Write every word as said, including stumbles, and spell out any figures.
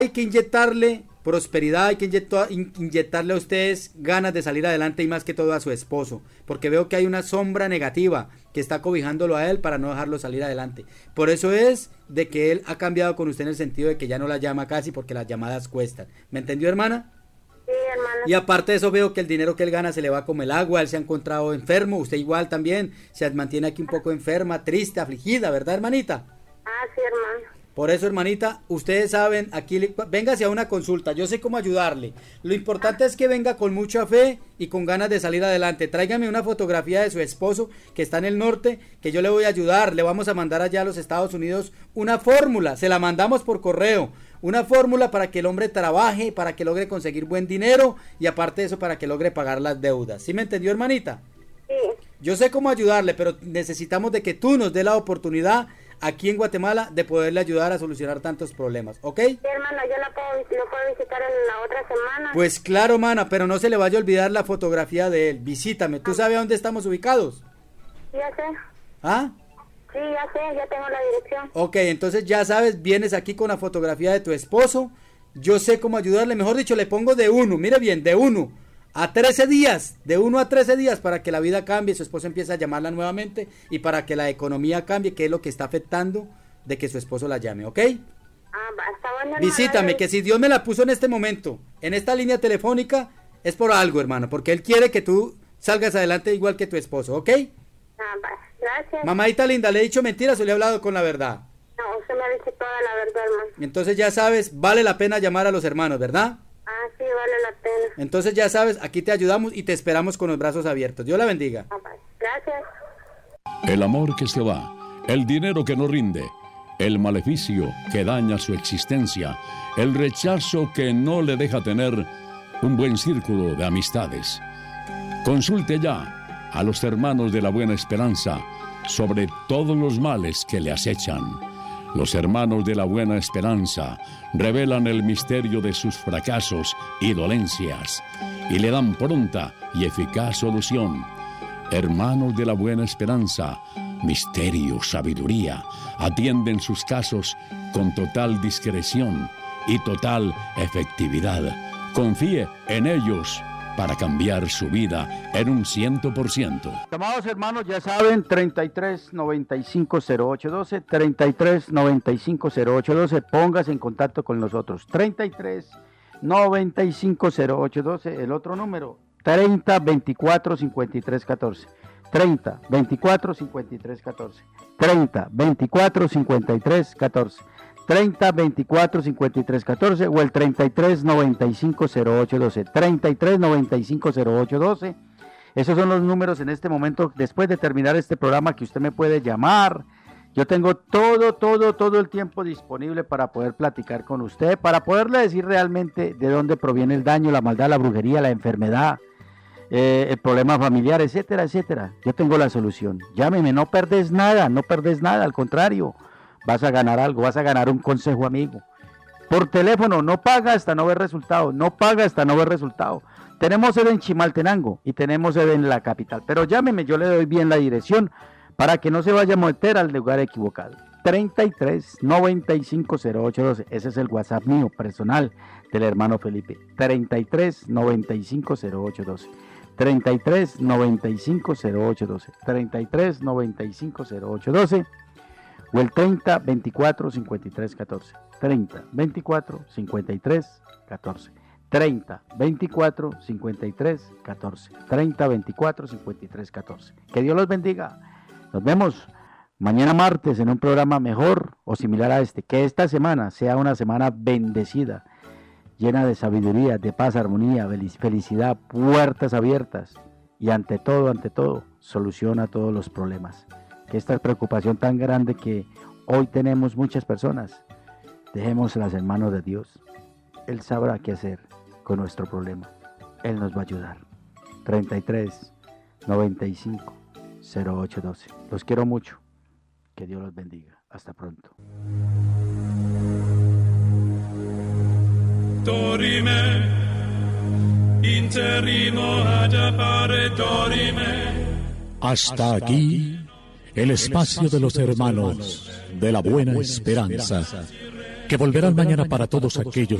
Hay que inyectarle prosperidad, hay que inyecto- in- inyectarle a ustedes ganas de salir adelante y más que todo a su esposo, porque veo que hay una sombra negativa que está cobijándolo a él para no dejarlo salir adelante. Por eso es de que él ha cambiado con usted en el sentido de que ya no la llama casi porque las llamadas cuestan. ¿Me entendió, hermana? Sí, hermano. Y aparte de eso veo que el dinero que él gana se le va como el agua, él se ha encontrado enfermo, usted igual también, se mantiene aquí un poco enferma, triste, afligida, ¿verdad, hermanita? Ah, sí, hermano. Por eso, hermanita, ustedes saben, aquí, le- véngase a una consulta, yo sé cómo ayudarle. Lo importante es que venga con mucha fe y con ganas de salir adelante. Tráigame una fotografía de su esposo que está en el norte, que yo le voy a ayudar. Le vamos a mandar allá a los Estados Unidos una fórmula, se la mandamos por correo. Una fórmula para que el hombre trabaje, para que logre conseguir buen dinero y aparte de eso para que logre pagar las deudas. ¿Sí me entendió, hermanita? Sí. Yo sé cómo ayudarle, pero necesitamos de que tú nos dé la oportunidad aquí en Guatemala de poderle ayudar a solucionar tantos problemas, ¿ok? Sí, hermano, yo lo puedo, lo puedo visitar en la otra semana. Pues claro, mana, pero no se le vaya a olvidar la fotografía de él. Visítame. ¿Tú sabes dónde estamos ubicados? Ya sé. ¿Ah? Sí, ya sé, ya tengo la dirección. Ok, entonces ya sabes, vienes aquí con la fotografía de tu esposo. Yo sé cómo ayudarle. Mejor dicho, le pongo de uno, mire bien, de uno a trece días, de uno a trece días para que la vida cambie, su esposo empiece a llamarla nuevamente y para que la economía cambie, que es lo que está afectando de que su esposo la llame, ¿ok? Ah, va, está bueno, hermano. Visítame, que si Dios me la puso en este momento, en esta línea telefónica, es por algo, hermano, porque Él quiere que tú salgas adelante igual que tu esposo, ¿ok? Ah, va, gracias. Mamadita linda, ¿le he dicho mentiras o le he hablado con la verdad? No, usted me ha dicho toda la verdad, hermano. Entonces ya sabes, vale la pena llamar a los hermanos, ¿verdad? Ah, sí, vale la pena. Entonces ya sabes, aquí te ayudamos y te esperamos con los brazos abiertos. Dios la bendiga. Ah, va, gracias. El amor que se va, el dinero que no rinde, el maleficio que daña su existencia, el rechazo que no le deja tener un buen círculo de amistades. Consulte ya a los hermanos de la Buena Esperanza sobre todos los males que le acechan. Los hermanos de la Buena Esperanza revelan el misterio de sus fracasos y dolencias y le dan pronta y eficaz solución. Hermanos de la Buena Esperanza, misterio, sabiduría, atienden sus casos con total discreción y total efectividad. Confíe en ellos para cambiar su vida en un ciento por ciento. Amados hermanos, ya saben, treinta y tres noventa y cinco cero ocho doce, treinta y tres noventa y cinco cero ocho doce, póngase en contacto con nosotros. treinta y tres noventa y cinco cero ocho doce, el otro número, treinta veinticuatro cincuenta y tres catorce. treinta veinticuatro cincuenta y tres catorce. treinta veinticuatro cincuenta y tres catorce. treinta veinticuatro cincuenta y tres catorce o el treinta y tres noventa y cinco cero ocho doce. treinta y tres noventa y cinco cero ocho doce. Esos son los números en este momento, después de terminar este programa, que usted me puede llamar. Yo tengo todo, todo, todo el tiempo disponible para poder platicar con usted, para poderle decir realmente de dónde proviene el daño, la maldad, la brujería, la enfermedad, eh, el problema familiar, etcétera, etcétera. Yo tengo la solución. Llámeme, no perdés nada, no perdés nada, al contrario. Vas a ganar algo, vas a ganar un consejo amigo. Por teléfono, no paga hasta no ver resultado, no paga hasta no ver resultado. Tenemos sede en Chimaltenango y tenemos sede en la capital, pero llámeme, yo le doy bien la dirección para que no se vaya a meter al lugar equivocado. treinta y tres noventa y cinco cero ocho doce, ese es el WhatsApp mío personal del hermano Felipe. treinta y tres noventa y cinco cero ocho doce. treinta y tres noventa y cinco cero ocho doce. treinta y tres noventa y cinco cero ocho doce. O el treinta veinticuatro cincuenta y tres catorce. treinta veinticuatro cincuenta y tres catorce. treinta veinticuatro cincuenta y tres catorce. treinta veinticuatro cincuenta y tres catorce. Que Dios los bendiga. Nos vemos mañana martes en un programa mejor o similar a este. Que esta semana sea una semana bendecida, llena de sabiduría, de paz, armonía, felicidad, puertas abiertas y ante todo, ante todo, soluciona todos los problemas. Que esta preocupación tan grande que hoy tenemos muchas personas, dejémoslas en manos de Dios. Él sabrá qué hacer con nuestro problema. Él nos va a ayudar. treinta y tres noventa y cinco cero ocho doce. Los quiero mucho. Que Dios los bendiga. Hasta pronto. Dorime, interrimo ad appare dorime. Hasta aquí el espacio de los hermanos de la Buena Esperanza. que volverán mañana para todos aquellos